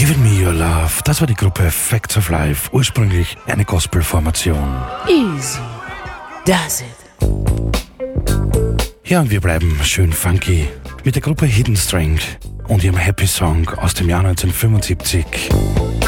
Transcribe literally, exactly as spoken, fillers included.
Giving Me Your Love, das war die Gruppe Facts of Life, ursprünglich eine Gospel-Formation. Easy does it. Ja, und wir bleiben schön funky mit der Gruppe Hidden Strength und ihrem Happy Song aus dem Jahr neunzehnhundertfünfundsiebzig.